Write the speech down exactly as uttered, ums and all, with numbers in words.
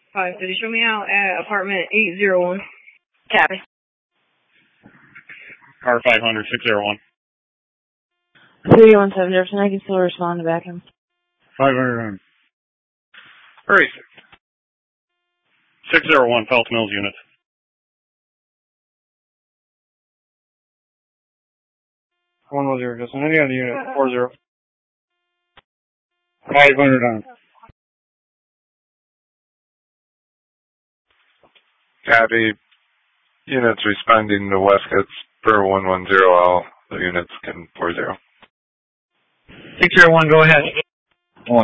Five, could you show me out at apartment eight oh one? Copy. Car five hundred, six oh one. three one seven Jefferson, I can still respond to back him. five hundred. Hurry. six oh one, Felton Mills unit. one one zero, Justin. Any other unit? four zero. five hundred on. Copy. Units responding to Westcott's per one one zero, all the units can four zero. six oh one, go ahead.